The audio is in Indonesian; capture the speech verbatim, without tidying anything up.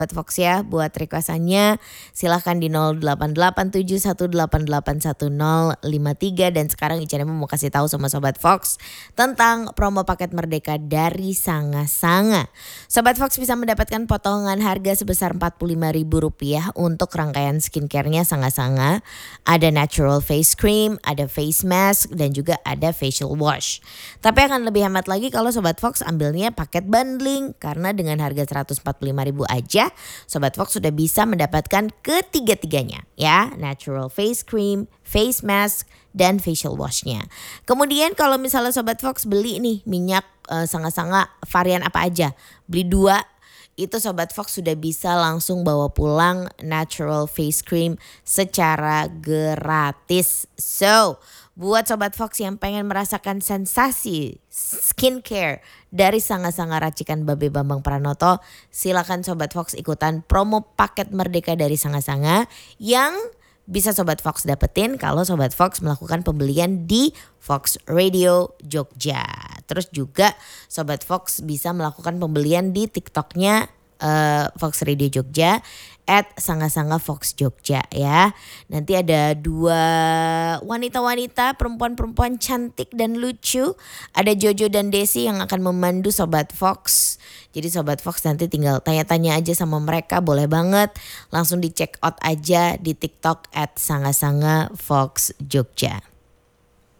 Fox ya buat requestannya silahkan di nol delapan delapan tujuh satu delapan delapan satu nol lima tiga. Dan sekarang Ica Nemo mau kasih tahu sama Sobat Fox tentang promo paket Merdeka dari Sanga Sanga. Sobat Fox bisa mendapatkan potongan harga sebesar empat puluh lima ribu rupiah untuk rangkaian skincare-nya Sanga Sanga. Ada natural face cream, ada face mask, dan juga ada facial wash. Tapi akan lebih hemat lagi kalau Sobat Fox ambilnya paket bundling, karena dengan harga seratus empat puluh lima ribu aja Sobat Fox sudah bisa mendapatkan ketiga-tiganya ya, natural face cream, face mask, dan facial washnya. Kemudian kalau misalnya Sobat Fox beli nih minyak uh, Sanga-Sanga varian apa aja, beli dua, itu Sobat Fox sudah bisa langsung bawa pulang natural face cream secara gratis. So buat Sobat Fox yang pengen merasakan sensasi skincare dari Sanga-Sanga racikan Babe Bambang Pranoto, silakan Sobat Fox ikutan promo paket Merdeka dari Sanga-Sanga yang bisa Sobat Fox dapetin kalau Sobat Fox melakukan pembelian di Fox Radio Jogja. Terus juga Sobat Fox bisa melakukan pembelian di TikToknya uh, Fox Radio Jogja at Sanga-Sanga Fox Jogja ya. Nanti ada dua wanita-wanita, perempuan-perempuan cantik dan lucu. Ada Jojo dan Desi yang akan memandu Sobat Fox. Jadi Sobat Fox nanti tinggal tanya-tanya aja sama mereka, boleh banget. Langsung di check out aja di TikTok at Sanga-Sanga Fox Jogja.